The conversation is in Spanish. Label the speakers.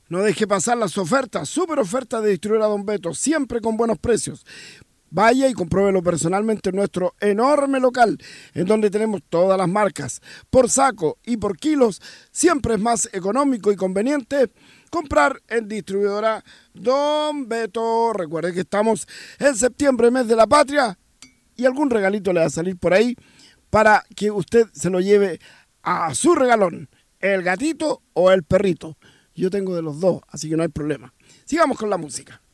Speaker 1: No deje pasar las ofertas, super ofertas de distribuidora Don Beto, siempre con buenos precios. Vaya y compruébelo personalmente en nuestro enorme local, en donde tenemos todas las marcas. Por saco y por kilos, siempre es más económico y conveniente comprar en distribuidora Don Beto. Recuerde que estamos en septiembre, mes de la patria, y algún regalito le va a salir por ahí para que usted se lo lleve a su regalón, el gatito o el perrito. Yo tengo de los dos, así que no hay problema. Sigamos con la música.